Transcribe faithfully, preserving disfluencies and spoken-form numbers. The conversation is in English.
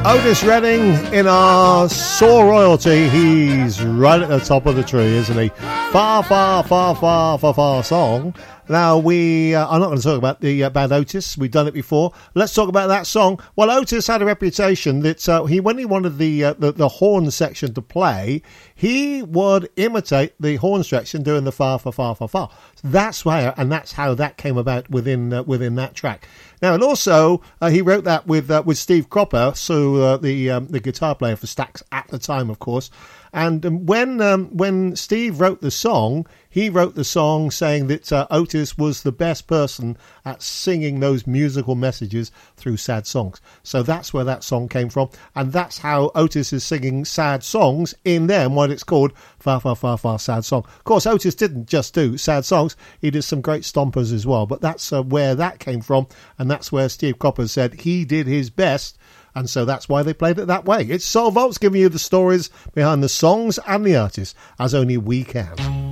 Otis Redding in our Soul Royalty. He's right at the top of the tree, isn't he? Far, far, far, far, far, far song. Now, we, uh, I'm not going to talk about the uh, band Otis. We've done it before. Let's talk about that song. Well, Otis had a reputation that uh, he, when he wanted the, uh, the the horn section to play, he would imitate the horn section doing the far, far, far, far, far. That's why, and that's how that came about within uh, within that track. Now, and also uh, he wrote that with uh, with Steve Cropper, so uh, the um, the guitar player for Stax at the time, of course. And um, when um, when Steve wrote the song, he wrote the song saying that uh, Otis was the best person at singing those musical messages through sad songs. So that's where that song came from, and that's how Otis is singing sad songs in them, what it's called, Far, Far, Far, Far, Sad Song. Of course, Otis didn't just do sad songs, he did some great stompers as well, but that's uh, where that came from, and that's where Steve Cropper said he did his best. And so that's why they played it that way. It's Soul Vaults giving you the stories behind the songs and the artists, as only we can.